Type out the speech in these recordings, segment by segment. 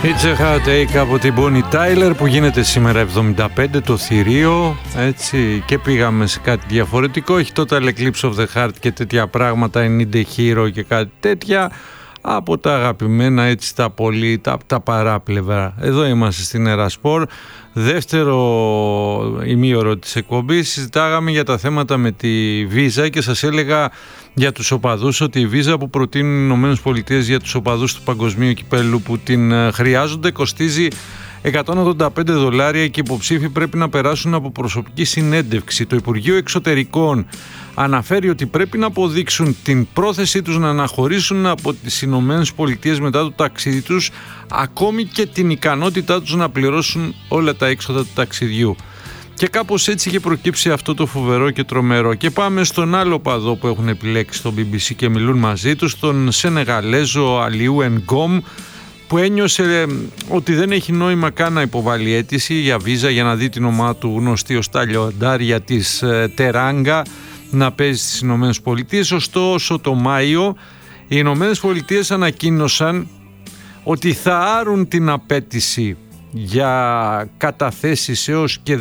It's a hot take από την Bonnie Tyler που γίνεται σήμερα 75 το θηρίο, έτσι, και πήγαμε σε κάτι διαφορετικό, όχι Total Eclipse of the Heart και τέτοια πράγματα, I Need a Hero και κάτι τέτοια, από τα αγαπημένα, έτσι, τα πολύ, τα παράπλευρα. Εδώ είμαστε στην Ερασπορ, δεύτερο ημίωρο της εκπομπής. Συζητάγαμε για τα θέματα με τη Visa και σας έλεγα για τους οπαδούς ότι η Visa που προτείνουν οι ΗΠΑ για τους οπαδούς του παγκοσμίου κυπέλλου που την χρειάζονται κοστίζει $185 και οι υποψήφοι πρέπει να περάσουν από προσωπική συνέντευξη. Το Υπουργείο Εξωτερικών αναφέρει ότι πρέπει να αποδείξουν την πρόθεσή τους να αναχωρήσουν από τις Ηνωμένες Πολιτείες μετά το ταξίδι τους, ακόμη και την ικανότητά τους να πληρώσουν όλα τα έξοδα του ταξιδιού. Και κάπως έτσι είχε προκύψει αυτό το φοβερό και τρομερό. Και πάμε στον άλλο παδό που έχουν επιλέξει στο BBC και μιλούν μαζί τους, τον Σενεγαλέζο Αλιού Ενγκόμ, που ένιωσε ότι δεν έχει νόημα καν να υποβάλει αίτηση για βίζα για να δει την ομάδα του γνωστή ως τα λιοντάρια της Τεράγκα να παίζει στις Ηνωμένες Πολιτείες. Ωστόσο το Μάιο οι Ηνωμένες Πολιτείες ανακοίνωσαν ότι θα άρουν την απέτηση για καταθέσεις έως και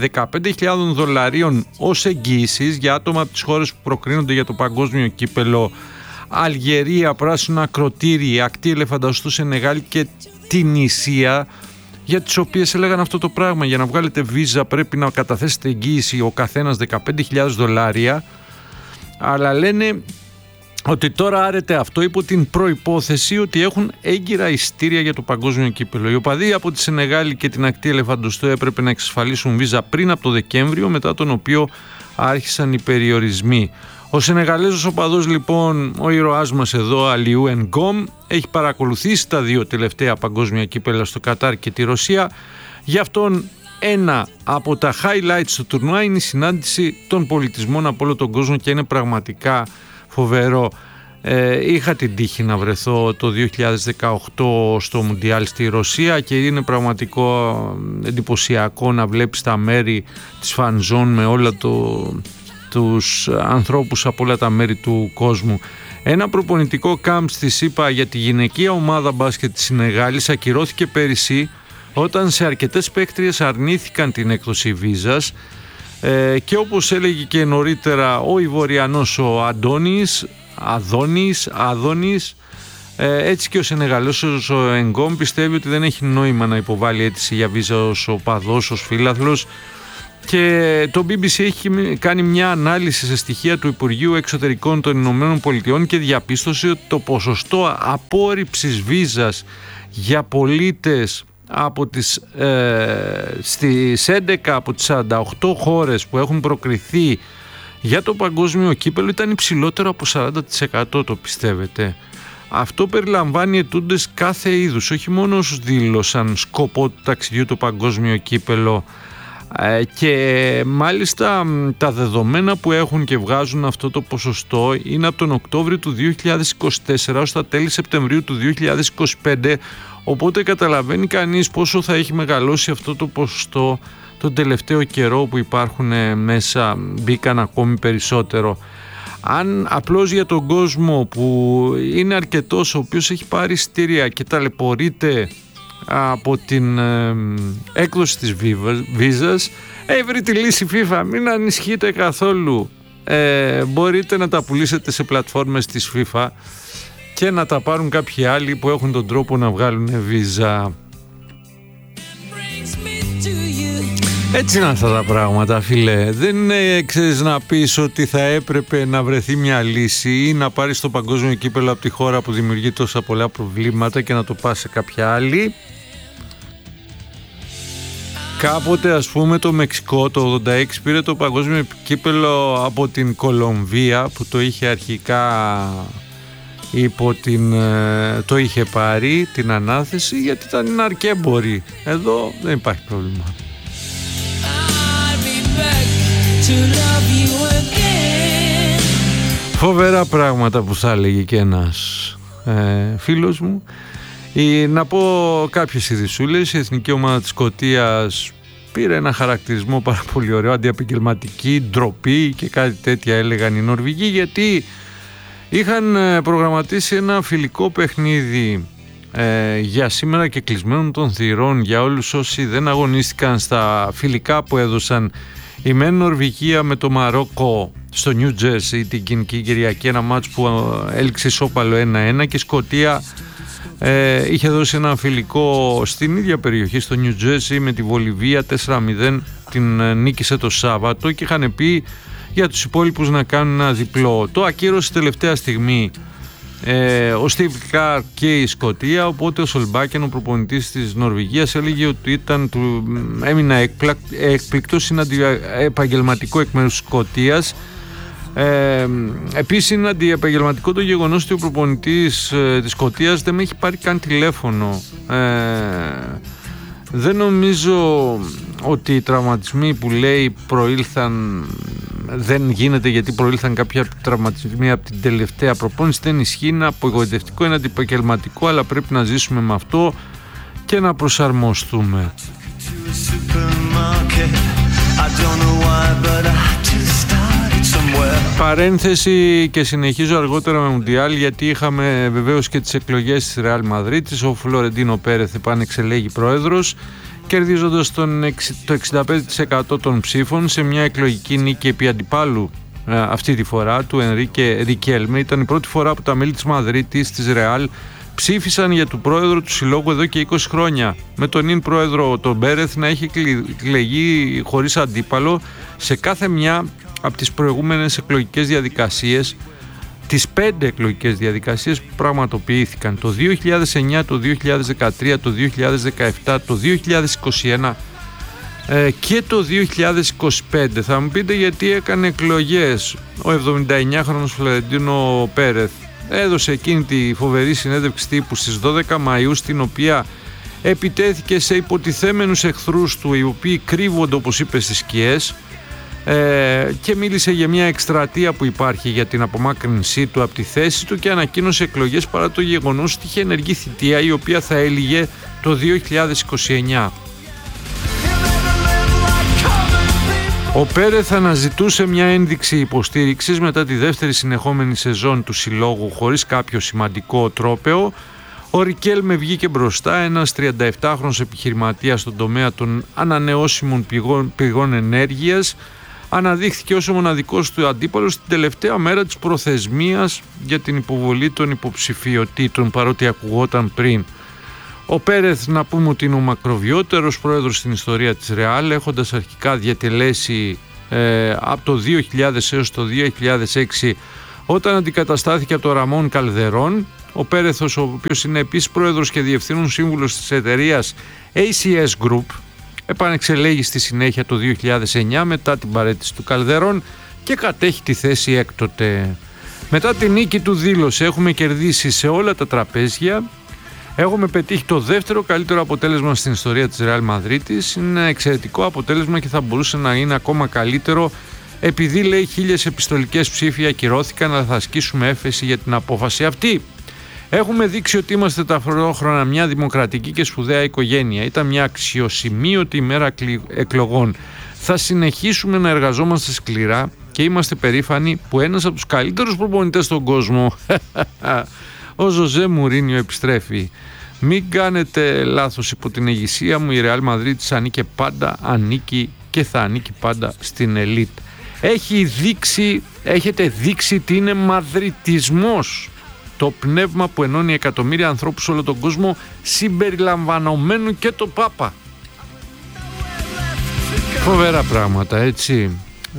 $15,000 ως εγγύησης για άτομα από τις χώρες που προκρίνονται για το παγκόσμιο κύπελο: Αλγερία, Πράσινο Ακροτήρι, Ακτή Ελεφαντοστού, Σενεγάλη και Τινησία, για τις οποίες έλεγαν αυτό το πράγμα: για να βγάλετε βίζα πρέπει να καταθέσετε εγγύηση ο καθένας $15,000, αλλά λένε ότι τώρα άρεται αυτό υπό την προϋπόθεση ότι έχουν έγκυρα εισιτήρια για το παγκόσμιο κύπελο. Οι οπαδοί από τη Σενεγάλη και την Ακτή Ελεφαντοστού έπρεπε να εξασφαλίσουν βίζα πριν από το Δεκέμβριο, μετά τον οποίο άρχισαν οι περιορισμοί. Ο Σενεγαλέζος οπαδός, λοιπόν, ο ήρωάς μας εδώ, Αλιού Ενγκόμ, έχει παρακολουθήσει τα δύο τελευταία παγκόσμια κύπελα στο Κατάρ και τη Ρωσία. Γι' αυτόν ένα από τα highlights του τουρνουά είναι η συνάντηση των πολιτισμών από όλο τον κόσμο και είναι πραγματικά φοβερό. Είχα την τύχη να βρεθώ το 2018 στο Μουντιάλ στη Ρωσία και είναι πραγματικό εντυπωσιακό να βλέπεις τα μέρη της φανζόν με όλα τους ανθρώπους από όλα τα μέρη του κόσμου. Ένα προπονητικό κάμπ στη ΣΥΠΑ για τη γυναικεία ομάδα μπάσκετ της Σενεγάλης ακυρώθηκε πέρυσι όταν σε αρκετές παίκτριες αρνήθηκαν την έκδοση βίζας και όπως έλεγε και νωρίτερα ο Ιβοριανός ο Αδόνης, έτσι και ο Σενεγαλέζος ο Ενγκόμ πιστεύει ότι δεν έχει νόημα να υποβάλει αίτηση για βίζα ως οπαδός, ως φίλαθλος. Και το BBC έχει κάνει μια ανάλυση σε στοιχεία του Υπουργείου Εξωτερικών των Ηνωμένων Πολιτειών και διαπίστωσε ότι το ποσοστό απόρριψης βίζας για πολίτες από στις 11 από τις 48 χώρες που έχουν προκριθεί για το παγκόσμιο κύπελο ήταν υψηλότερο από 40%, το πιστεύετε? Αυτό περιλαμβάνει αιτούντες κάθε είδους, όχι μόνο όσους δήλωσαν σκοπό του ταξιδιού το παγκόσμιο κύπελο, και μάλιστα τα δεδομένα που έχουν και βγάζουν αυτό το ποσοστό είναι από τον Οκτώβριο του 2024 ως τα τέλη Σεπτεμβρίου του 2025, οπότε καταλαβαίνει κανείς πόσο θα έχει μεγαλώσει αυτό το ποσοστό τον τελευταίο καιρό που υπάρχουν μέσα, μπήκαν ακόμη περισσότερο. Αν απλώς για τον κόσμο που είναι αρκετός, ο οποίος έχει πάρει εισιτήρια και ταλαιπωρείται από την έκδοση της βίζας, βρει τη λύση FIFA, μην ανησυχείτε καθόλου, μπορείτε να τα πουλήσετε σε πλατφόρμες της FIFA και να τα πάρουν κάποιοι άλλοι που έχουν τον τρόπο να βγάλουν βίζα. Έτσι είναι αυτά τα πράγματα, φίλε. Δεν ξέρεις να πεις ότι θα έπρεπε να βρεθεί μια λύση ή να πάρεις το παγκόσμιο κύπελο από τη χώρα που δημιουργεί τόσα πολλά προβλήματα και να το πας σε κάποια άλλη. Κάποτε, ας πούμε, το Μεξικό το 86 πήρε το παγκόσμιο κύπελο από την Κολομβία που το είχε αρχικά το είχε πάρει την ανάθεση γιατί ήταν αρκέμποροι. Εδώ δεν υπάρχει πρόβλημα. Φοβερά πράγματα που θα έλεγε και ένας φίλος μου. Να πω κάποιες ειδησούλες. Η εθνική ομάδα της Σκωτίας πήρε ένα χαρακτηρισμό πάρα πολύ ωραίο, αντιεπαγγελματική, ντροπή και κάτι τέτοια έλεγαν οι Νορβηγοί, γιατί είχαν προγραμματίσει ένα φιλικό παιχνίδι για σήμερα και κλεισμένων των θυρών για όλους όσοι δεν αγωνίστηκαν στα φιλικά που έδωσαν η μεν Νορβηγία με το Μαρόκο στο Νιου Τζέρσι την κοινική Κυριακή, ένα μάτς που έληξε ισόπαλο 1-1, και η Σκωτία είχε δώσει ένα φιλικό στην ίδια περιοχή στο Νιου Τζέρσι με τη Βολιβία 4-0, την νίκησε το Σάββατο και είχαν πει για τους υπόλοιπους να κάνουν ένα διπλό. Το ακύρωσε τελευταία στιγμή ο Στίβ Κλάρκ και η Σκωτία, οπότε ο Σολμπάκεν, ο προπονητής της Νορβηγίας, έλεγε ότι έμεινα έκπληκτος, είναι αντιεπαγγελματικό εκ μέρους της Σκωτίας. Επίσης είναι αντιεπαγγελματικό το γεγονός ότι ο προπονητής της Σκωτίας δεν με έχει πάρει καν τηλέφωνο. Δεν νομίζω ότι οι τραυματισμοί που λέει προήλθαν, δεν γίνεται γιατί προήλθαν κάποια τραυματισμοί από την τελευταία προπόνηση, δεν ισχύει. Είναι απογοητευτικό, είναι αντιεπαγγελματικό, αλλά πρέπει να ζήσουμε με αυτό και να προσαρμοστούμε. Παρένθεση, και συνεχίζω αργότερα με Μουντιάλ, γιατί είχαμε βεβαίως και τις εκλογές της Ρεάλ Μαδρίτης. Ο Φλωρεντίνο Πέρεθ επανεξελέγει πρόεδρος, κερδίζοντας το 65% των ψήφων σε μια εκλογική νίκη επί αντιπάλου αυτή τη φορά του Ενρίκε Ρικέλμε. Ήταν η πρώτη φορά που τα μέλη της Μαδρίτης, της Ρεάλ, ψήφισαν για τον πρόεδρο του συλλόγου εδώ και 20 χρόνια, με τον νυν πρόεδρο τον Πέρεθ να έχει εκλεγεί χωρίς αντίπαλο σε κάθε μια από τις προηγούμενες εκλογικές διαδικασίες, τις 5 εκλογικές διαδικασίες που πραγματοποιήθηκαν το 2009, το 2013, το 2017, το 2021 και το 2025. Θα μου πείτε γιατί έκανε εκλογές ο 79χρονος Φλωρεντίνο Πέρεθ. Έδωσε εκείνη τη φοβερή συνέντευξη τύπου στις 12 Μαΐου, στην οποία επιτέθηκε σε υποτιθέμενους εχθρούς του, οι οποίοι κρύβονται, όπως είπε, στις σκιές, και μίλησε για μια εκστρατεία που υπάρχει για την απομάκρυνσή του από τη θέση του και ανακοίνωσε εκλογές παρά το γεγονός ότι είχε ενεργή θητεία η οποία θα έλυγε το 2029. Ο Πέρεθ αναζητούσε μια ένδειξη υποστήριξης μετά τη δεύτερη συνεχόμενη σεζόν του συλλόγου χωρίς κάποιο σημαντικό τρόπαιο. Ο Ρικέλμε βγήκε μπροστά, ένας 37χρονος επιχειρηματίας στον τομέα των ανανεώσιμων πηγών ενέργειας. Αναδείχθηκε ως ο μοναδικός του αντίπαλος την τελευταία μέρα της προθεσμίας για την υποβολή των υποψηφιωτήτων, παρότι ακουγόταν πριν. Ο Πέρεθ, να πούμε ότι είναι ο μακροβιότερος πρόεδρος στην ιστορία της Ρεάλ, έχοντας αρχικά διατελέσει από το 2000 έως το 2006, όταν αντικαταστάθηκε από τον Ραμόν Καλδερόν. Ο Πέρεθος, ο οποίος είναι επίσης πρόεδρος και διευθύνων σύμβουλος της εταιρείας ACS Group, επανεξελέγει στη συνέχεια το 2009 μετά την παραίτηση του Καλδερόν και κατέχει τη θέση έκτοτε. Μετά την νίκη του δήλωσε: έχουμε κερδίσει σε όλα τα τραπέζια, έχουμε πετύχει το δεύτερο καλύτερο αποτέλεσμα στην ιστορία της Ρεάλ Μαδρίτης. Είναι ένα εξαιρετικό αποτέλεσμα και θα μπορούσε να είναι ακόμα καλύτερο, επειδή, λέει, 1000 επιστολικές ψήφοι ακυρώθηκαν, αλλά θα ασκήσουμε έφεση για την απόφαση αυτή. Έχουμε δείξει ότι είμαστε ταυτόχρονα μια δημοκρατική και σπουδαία οικογένεια. Ήταν μια αξιοσημείωτη ημέρα εκλογών. Θα συνεχίσουμε να εργαζόμαστε σκληρά και είμαστε περήφανοι που ένας από τους καλύτερους προπονητές στον κόσμο, ο Ζωζέ Μουρίνιο, επιστρέφει. Μην κάνετε λάθος, υπό την ηγεσία μου η Ρεάλ Μαδρίτης ανήκει και θα ανήκει πάντα στην ελίτ. Έχετε δείξει τι είναι μαδριτισμός. Το πνεύμα που ενώνει εκατομμύρια ανθρώπους σε όλο τον κόσμο, συμπεριλαμβανομένου και το Πάπα. Φοβερά πράγματα, έτσι.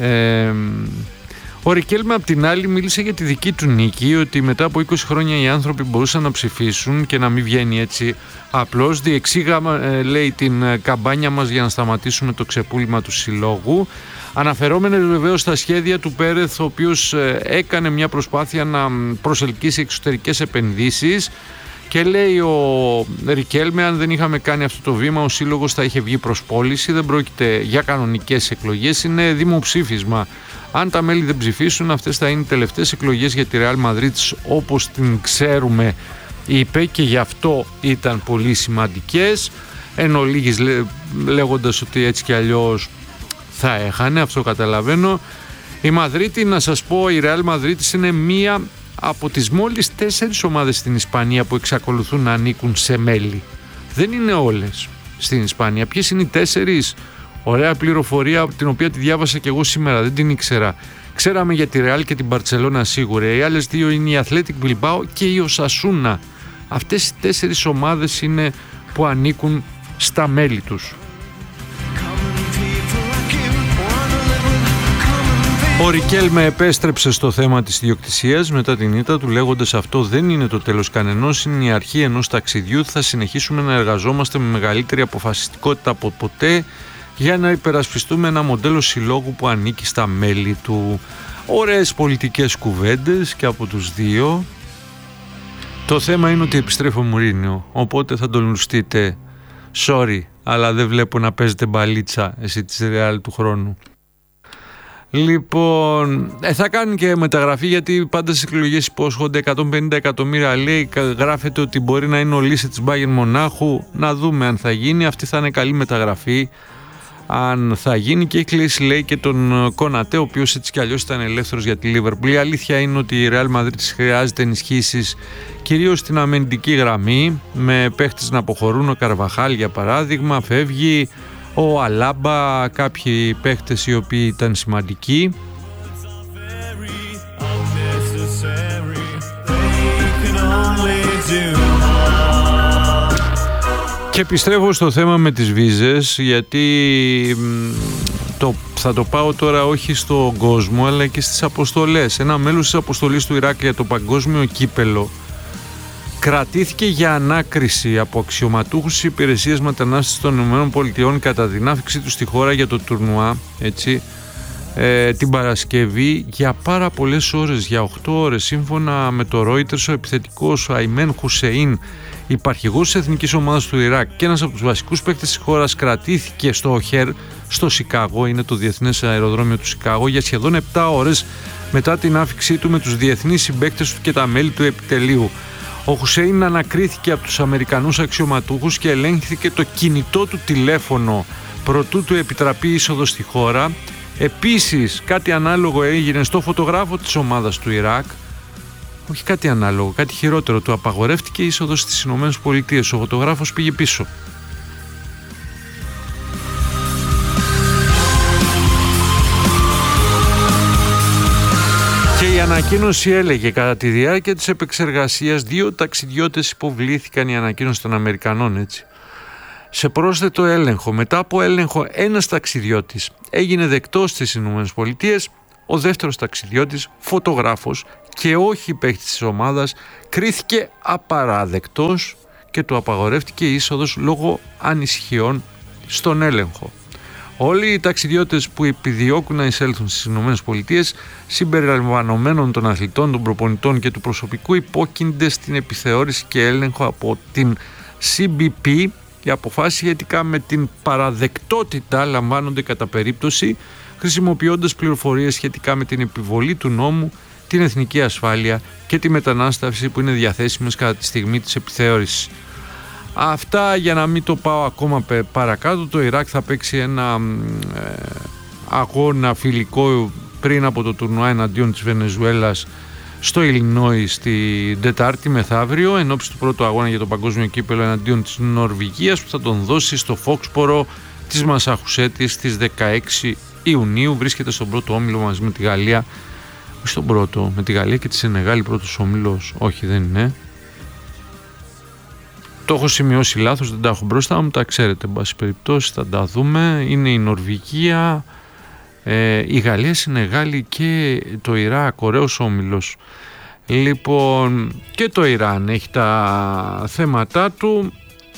Ο Ρικέλμε απ' την άλλη μίλησε για τη δική του νίκη, ότι μετά από 20 χρόνια οι άνθρωποι μπορούσαν να ψηφίσουν και να μην βγαίνει έτσι απλώς. Διεξήγαμε, λέει, την καμπάνια μας για να σταματήσουμε το ξεπούλημα του συλλόγου. Αναφερόμενοι βεβαίως στα σχέδια του Πέρεθ, ο οποίος έκανε μια προσπάθεια να προσελκύσει εξωτερικές επενδύσεις, και λέει ο Ρικέλμε: αν δεν είχαμε κάνει αυτό το βήμα, ο σύλλογος θα είχε βγει προς πώληση. Δεν πρόκειται για κανονικές εκλογές, είναι δημοψήφισμα. Αν τα μέλη δεν ψηφίσουν, αυτές θα είναι οι τελευταίες εκλογές για τη Ρεάλ Μαδρίτης όπως την ξέρουμε, είπε, και γι' αυτό ήταν πολύ σημαντικές, εν ολίγης λέγοντας ότι έτσι κι αλλιώς θα έχανε, αυτό καταλαβαίνω. Η Μαδρίτη, να σας πω, η Ρεάλ Μαδρίτης είναι μία από τις μόλις 4 ομάδες στην Ισπανία που εξακολουθούν να ανήκουν σε μέλη. Δεν είναι όλες στην Ισπανία. Ποιες είναι οι 4? Ωραία πληροφορία, την οποία τη διάβασα και εγώ σήμερα, δεν την ήξερα. Ξέραμε για τη Ρεάλ και την Μπαρτσελώνα σίγουρα. Οι άλλες 2 είναι η Athletic Bilbao και η Οσασούνα. Αυτές οι 4 ομάδες είναι που ανήκουν στα μέλη τους. Ο Ρικέλμε επέστρεψε στο θέμα της ιδιοκτησίας μετά την ήττα του, λέγοντας αυτό δεν είναι το τέλος κανενός, είναι η αρχή ενός ταξιδιού, θα συνεχίσουμε να εργαζόμαστε με μεγαλύτερη αποφασιστικότητα από ποτέ για να υπερασπιστούμε ένα μοντέλο συλλόγου που ανήκει στα μέλη του. Ωραίες πολιτικές κουβέντες και από τους δύο. Το θέμα είναι ότι επιστρέφω Μουρίνιο, οπότε θα τον λουστείτε. Sorry, αλλά δεν βλέπω να παίζετε μπαλίτσα εσύ της Real του χρόνου. Λοιπόν, θα κάνει και μεταγραφή, γιατί πάντα στις εκλογές υπόσχονται 150 εκατομμύρια, λέει, γράφεται ότι μπορεί να είναι ο Λίσε της Bayern Μονάχου. Να δούμε αν θα γίνει, αυτή θα είναι καλή μεταγραφή αν θα γίνει, και έχει κλείσει, λέει, και τον Κονατέ, ο οποίος έτσι κι αλλιώς ήταν ελεύθερος για τη Liverpool. Η αλήθεια είναι ότι η Real Madrid χρειάζεται ενισχύσεις κυρίως στην αμυντική γραμμή, με παίχτες να αποχωρούν. Ο Καρβαχάλ για παράδειγμα φεύγει, ο Αλάμπα, κάποιοι παίχτες οι οποίοι ήταν σημαντικοί. Και επιστρέφω στο θέμα με τις βίζες, γιατί θα το πάω τώρα όχι στον κόσμο αλλά και στις αποστολές. Ένα μέλος της αποστολής του Ιράκ για το παγκόσμιο κύπελο κρατήθηκε για ανάκριση από αξιωματούχους της υπηρεσίας μετανάστευσης των ΗΠΑ κατά την άφηξή του στη χώρα για το τουρνουά, έτσι, την Παρασκευή για πάρα πολλές ώρες, για 8 ώρες. Σύμφωνα με το Reuters, ο επιθετικός Αϊμέν Χουσεΐν, υπαρχηγός της εθνικής ομάδας του Ιράκ και ένας από τους βασικούς παίκτες της χώρας, κρατήθηκε στο ΟΧΕΡ στο Σικάγο, είναι το διεθνές αεροδρόμιο του Σικάγο, για σχεδόν 7 ώρες μετά την άφηξή του με τους διεθνείς συμπαίκτες του και τα μέλη του επιτελείου. Ο Χουσέιν ανακρίθηκε από τους Αμερικανούς αξιωματούχους και ελέγχθηκε το κινητό του τηλέφωνο προτού του επιτραπεί είσοδο στη χώρα. Επίσης, κάτι ανάλογο έγινε στο φωτογράφο της ομάδας του Ιράκ. Όχι κάτι ανάλογο, κάτι χειρότερο. Του απαγορεύτηκε είσοδος στις Ηνωμένες Πολιτείες. Ο φωτογράφος πήγε πίσω. Και η ανακοίνωση έλεγε: κατά τη διάρκεια της επεξεργασίας 2 ταξιδιώτες υποβλήθηκαν, η ανακοίνωση των Αμερικανών, έτσι, σε πρόσθετο έλεγχο. Μετά από έλεγχο, ένας ταξιδιώτης έγινε δεκτός στις Ηνωμένες Πολιτείες. Ο δεύτερος ταξιδιώτης, φωτογράφος και όχι παίκτης της ομάδας, κρίθηκε απαράδεκτος και του απαγορεύτηκε η είσοδος λόγω ανησυχιών στον έλεγχο. Όλοι οι ταξιδιώτες που επιδιώκουν να εισέλθουν στις ΗΠΑ, συμπεριλαμβανομένων των αθλητών, των προπονητών και του προσωπικού, υπόκεινται στην επιθεώρηση και έλεγχο από την CBP. Οι αποφάσεις σχετικά με την παραδεκτότητα λαμβάνονται κατά περίπτωση, χρησιμοποιώντας πληροφορίες σχετικά με την επιβολή του νόμου, την εθνική ασφάλεια και τη μετανάστευση που είναι διαθέσιμες κατά τη στιγμή της επιθεώρησης. Αυτά, για να μην το πάω ακόμα παρακάτω. Το Ιράκ θα παίξει ένα αγώνα φιλικό πριν από το τουρνουά εναντίον της Βενεζουέλας στο Ιλινόι την Τετάρτη μεθαύριο, εν ώψη του πρώτου αγώνα για το παγκόσμιο κύπελο εναντίον της Νορβηγίας, που θα τον δώσει στο Φόξπορο της Μασαχουσέτης στις 16 Ιουνίου. Βρίσκεται στον πρώτο όμιλο μαζί με τη Γαλλία. Όχι στον πρώτο, με τη Γαλλία και τη Σενεγάλη πρώτος όμιλος. Όχι, δεν είναι. Το έχω σημειώσει λάθος, δεν τα έχω μπροστά μου, τα ξέρετε, εν πάση περιπτώσει θα τα δούμε. Είναι η Νορβηγία, η Γαλλία, Σενεγάλη και το Ιράκ, ωραίος όμιλος. Λοιπόν, και το Ιράν έχει τα θέματα του.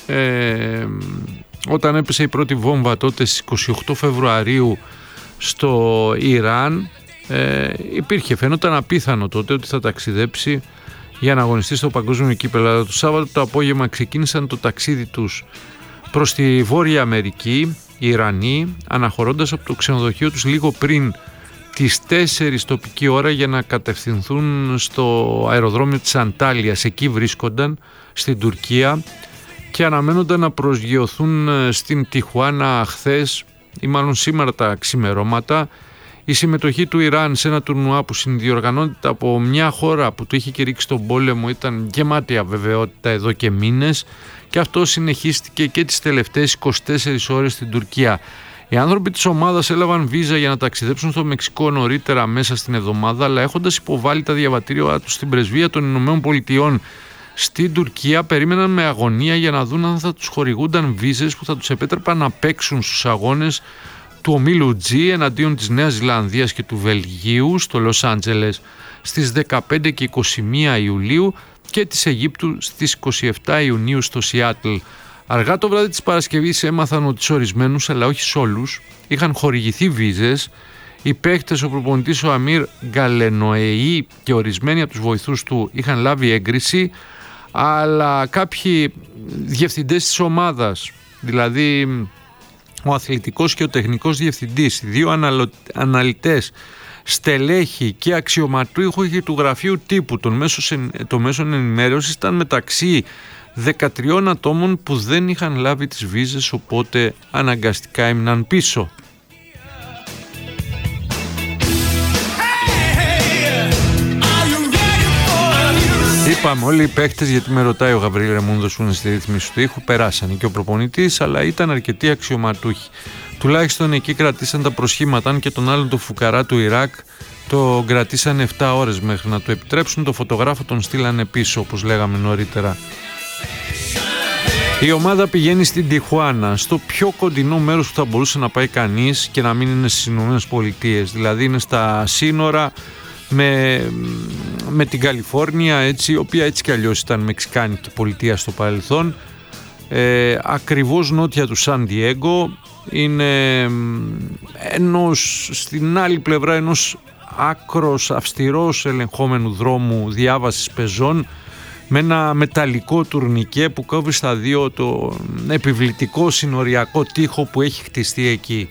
Όταν έπεσε η πρώτη βόμβα τότε στις 28 Φεβρουαρίου στο Ιράν, φαινόταν απίθανο τότε ότι θα ταξιδέψει για να αγωνιστεί στο παγκόσμιο κύπελλο. Το Σάββατο το απόγευμα ξεκίνησαν το ταξίδι τους προς τη Βόρεια Αμερική, οι Ιρανοί, αναχωρώντας από το ξενοδοχείο τους λίγο πριν τις 4 τοπική ώρα για να κατευθυνθούν στο αεροδρόμιο της Αντάλιας. Εκεί βρίσκονταν, στην Τουρκία, και αναμένονταν να προσγειωθούν στην Τιχουάνα χθες ή μάλλον σήμερα τα ξημερώματα. Η συμμετοχή του Ιράν σε ένα τουρνουά που συνδιοργανώνεται από μια χώρα που το είχε κηρύξει τον πόλεμο ήταν γεμάτη αβεβαιότητα εδώ και μήνες, και αυτό συνεχίστηκε και τις τελευταίες 24 ώρες στην Τουρκία. Οι άνθρωποι της ομάδας έλαβαν βίζα για να ταξιδέψουν στο Μεξικό νωρίτερα μέσα στην εβδομάδα, αλλά έχοντας υποβάλει τα διαβατήριά τους στην πρεσβεία των Ηνωμένων Πολιτειών στην Τουρκία, περίμεναν με αγωνία για να δουν αν θα τους χορηγούνταν βίζες που θα τους επέτρεπαν να παίξουν στους αγώνες του ομίλου G εναντίον της Νέας Ζηλανδίας και του Βελγίου στο Λος Άντζελες στις 15 και 21 Ιουλίου και της Αιγύπτου στις 27 Ιουνίου στο Σιάτλ. Αργά το βράδυ της Παρασκευής έμαθαν ότι σε ορισμένους, αλλά όχι σε όλους, είχαν χορηγηθεί βίζες. Οι παίχτες, ο προπονητής ο Αμίρ Γκαλενοεή και ορισμένοι από τους βοηθούς του είχαν λάβει έγκριση, αλλά κάποιοι διευθυντές της ομάδας, δηλαδή ο αθλητικός και ο τεχνικός διευθυντής, οι δύο αναλυτές, στελέχη και αξιωματούχοι του γραφείου τύπου των μέσων ενημέρωσης, ήταν μεταξύ 13 ατόμων που δεν είχαν λάβει τις βίζες, οπότε αναγκαστικά έμειναν πίσω. Είπαμε όλοι οι παίχτες, γιατί με ρωτάει ο Γαβρίλ Ρεμούνδος που είναι στη ρύθμιση του ήχου, περάσανε και ο προπονητής, αλλά ήταν αρκετοί αξιωματούχοι. Τουλάχιστον εκεί κρατήσαν τα προσχήματα, αν και τον άλλον το φουκαρά του Ιράκ το κρατήσαν 7 ώρες μέχρι να το επιτρέψουν, το φωτογράφο τον στείλανε πίσω, όπως λέγαμε νωρίτερα. Η ομάδα πηγαίνει στην Τιχουάνα, στο πιο κοντινό μέρος που θα μπορούσε να πάει κανείς και να μην είναι στις Ηνωμένες Πολιτείες, δηλαδή είναι στα σύνορα με την Καλιφόρνια, έτσι, η οποία έτσι κι αλλιώς ήταν μεξικάνικη πολιτεία στο παρελθόν, ακριβώς νότια του Σαν Διέγκο. Είναι στην άλλη πλευρά ενός άκρος αυστηρός ελεγχόμενου δρόμου διάβασης πεζών, με ένα μεταλλικό τουρνικέ που κόβει στα δύο το επιβλητικό συνοριακό τοίχο που έχει χτιστεί εκεί.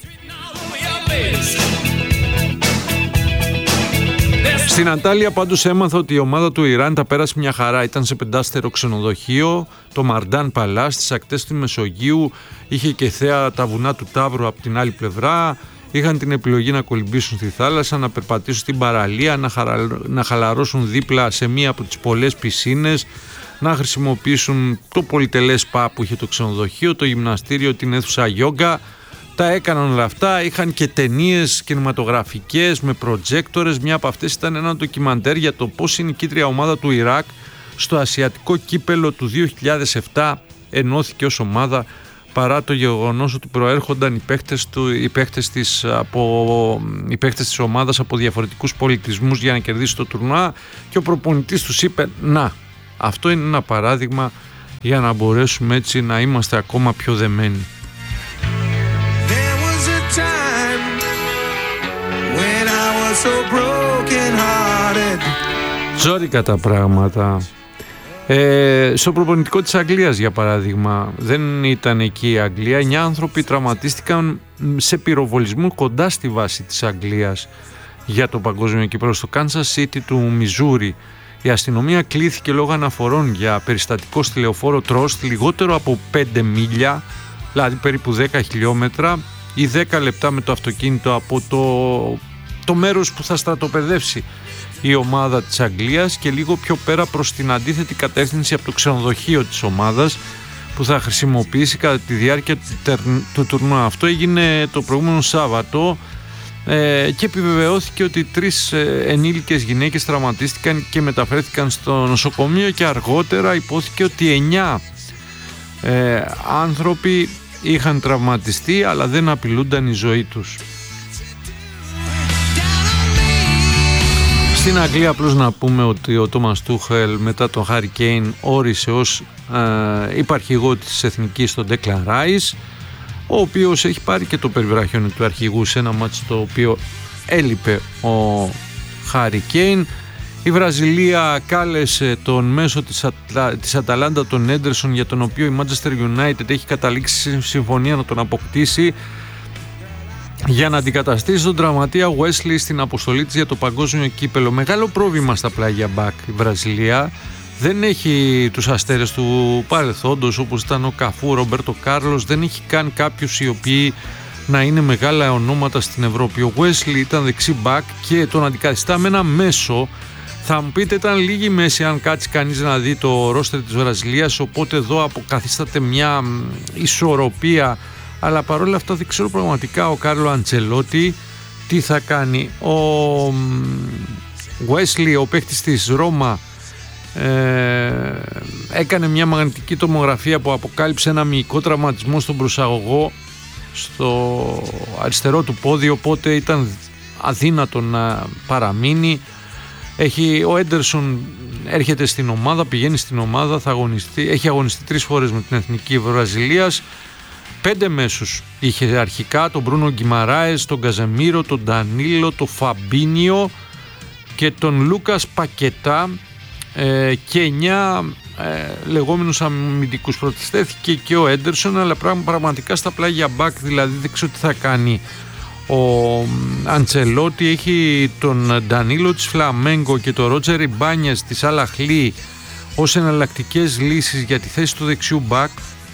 Στην Αντάλια πάντως έμαθα ότι η ομάδα του Ιράν τα πέρασε μια χαρά. Ήταν σε 5-στερο ξενοδοχείο, το Μαρντάν Παλάς, στις ακτές του Μεσογείου. Είχε και θέα τα βουνά του Ταύρου από την άλλη πλευρά. Είχαν την επιλογή να κολυμπήσουν στη θάλασσα, να περπατήσουν στην παραλία, να χαλαρώσουν δίπλα σε μία από τις πολλές πισίνες, να χρησιμοποιήσουν το πολυτελές σπα που είχε το ξενοδοχείο, το γυμναστήριο, την αίθουσα γιόγκα. Τα έκαναν όλα αυτά, είχαν και ταινίες κινηματογραφικές με προτζέκτορες. Μια από αυτές ήταν ένα ντοκιμαντέρ για το πώς η νικήτρια ομάδα του Ιράκ στο ασιατικό κύπελο του 2007 ενώθηκε ως ομάδα, παρά το γεγονός ότι προέρχονταν οι παίχτες της ομάδας από διαφορετικούς πολιτισμούς για να κερδίσει το τουρνουά, και ο προπονητής τους είπε να, αυτό είναι ένα παράδειγμα για να μπορέσουμε έτσι να είμαστε ακόμα πιο δεμένοι. Ζόρικα τα πράγματα. Στο προπονητικό της Αγγλίας, για παράδειγμα, δεν ήταν εκεί η Αγγλία. 9 άνθρωποι τραυματίστηκαν σε πυροβολισμό κοντά στη βάση της Αγγλίας για το παγκόσμιο κύπελλο στο Kansas City του Μιζούρι. Η αστυνομία κλήθηκε λόγω αναφορών για περιστατικό στη λεωφόρο Τρόστ λιγότερο από 5 μίλια, δηλαδή περίπου 10 χιλιόμετρα ή 10 λεπτά με το αυτοκίνητο από το μέρος που θα στρατοπεδεύσει η ομάδα της Αγγλίας, και λίγο πιο πέρα προς την αντίθετη κατεύθυνση από το ξενοδοχείο της ομάδας που θα χρησιμοποιήσει κατά τη διάρκεια του τουρνουά. Αυτό έγινε το προηγούμενο Σάββατο και επιβεβαιώθηκε ότι 3 ενήλικες γυναίκες τραυματίστηκαν και μεταφέρθηκαν στο νοσοκομείο, και αργότερα υπόθηκε ότι 9 άνθρωποι είχαν τραυματιστεί αλλά δεν απειλούνταν η ζωή τους. Στην Αγγλία απλώς να πούμε ότι ο Τόμας Τούχελ μετά τον Χάρι Κέιν όρισε ως υπαρχηγό της εθνικής τον Ντέκλαν Ράις, ο οποίος έχει πάρει και το περιβραχιόνι του αρχηγού σε ένα μάτσο το οποίο έλειπε ο Χάρι Κέιν. Η Βραζιλία κάλεσε τον μέσο της Αταλάντα, τον Έντερσον, για τον οποίο η Manchester United έχει καταλήξει συμφωνία να τον αποκτήσει για να αντικαταστήσει τον τραυματία Wesley στην αποστολή της για το παγκόσμιο κύπελλο. Μεγάλο πρόβλημα στα πλάγια μπακ η Βραζιλία. Δεν έχει τους αστέρες του παρελθόντος όπως ήταν ο Καφού, ο Ρομπέρτο Κάρλος. Δεν έχει καν κάποιους οι οποίοι να είναι μεγάλα ονόματα στην Ευρώπη. Ο Wesley ήταν δεξί μπακ και τον αντικαθιστά με ένα μέσο. Θα μου πείτε, ήταν λίγη μέση αν κάτσει κανείς να δει το ρόστερ της Βραζιλίας, οπότε εδώ αποκαθίσταται μια ισορροπία, αλλά παρόλα αυτά δεν ξέρω πραγματικά ο Κάρλο Αντσελότη τι θα κάνει. Ο Wesley, ο παίκτης της Ρώμα, έκανε μια μαγνητική τομογραφία που αποκάλυψε ένα μυϊκό τραυματισμό στον προσαγωγό στο αριστερό του πόδι, οπότε ήταν αδύνατο να παραμείνει. Ο Έντερσον έρχεται στην ομάδα, πηγαίνει στην ομάδα, έχει αγωνιστεί 3 φορές με την Εθνική Βραζιλίας. 5 μέσους είχε αρχικά, τον Μπρούνο Γκιμαράες, τον Καζεμίρο, τον Ντανίλο, τον Φαμπίνιο και τον Λούκας Πακετά, και 9 λεγόμενους αμυντικούς. Προτιστέθηκε και ο Έντερσον, αλλά πραγματικά στα πλάγια μπακ, δηλαδή δεν ξέρω τι θα κάνει ο Αντσελότη. Έχει τον Ντανίλο της Φλαμέγκο και τον Ρότζερ Ιμπάνιας της Αλαχλή ως εναλλακτικές λύσεις για τη θέση του δεξιού μπακ.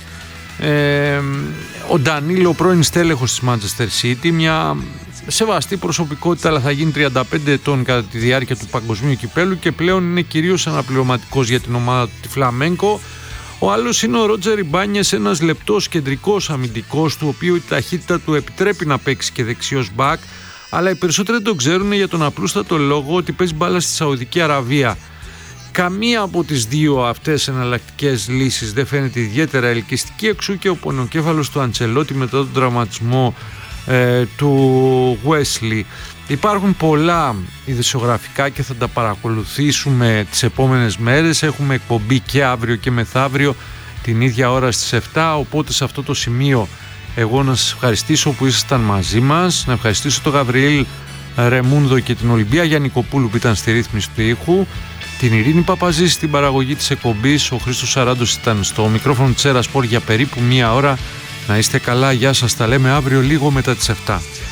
Ο Ντανίλο, πρώην στέλεχος της Manchester City, μια σεβαστή προσωπικότητα, αλλά θα γίνει 35 ετών κατά τη διάρκεια του παγκοσμίου κυπέλου και πλέον είναι κυρίως αναπληρωματικός για την ομάδα του, τη Φλαμέγκο. Ο άλλος είναι ο Ρότζερ Ιμπάνιας, ένας λεπτός κεντρικός αμυντικός, του οποίου η ταχύτητα του επιτρέπει να παίξει και δεξιός μπακ, αλλά οι περισσότεροι δεν το ξέρουν για τον απλούστατο λόγο ότι παίζει μπάλα στη Σαουδική Αραβία. Καμία από τις δύο αυτές εναλλακτικές λύσεις δεν φαίνεται ιδιαίτερα ελκυστική, εξού και ο πονοκέφαλος του Αντσελότη μετά τον τραυματισμό του Wesley. Υπάρχουν πολλά ειδησιογραφικά και θα τα παρακολουθήσουμε τις επόμενες μέρες. Έχουμε εκπομπή και αύριο και μεθαύριο την ίδια ώρα στις 7, οπότε σε αυτό το σημείο εγώ να σας ευχαριστήσω που ήσασταν μαζί μας, να ευχαριστήσω τον Γαβριήλ Ρεμούνδο και την Ολυμπία Γιαννικοπούλου που ήταν στη ρύθμιση του ήχου, την Ειρήνη Παπαζή στην παραγωγή της εκπομπής, ο Χρήστος Σαράντος ήταν στο μικρόφωνο της Έρα Σπορ για περίπου 1 ώρα. Να είστε καλά, γεια σας, τα λέμε αύριο λίγο μετά τις 7.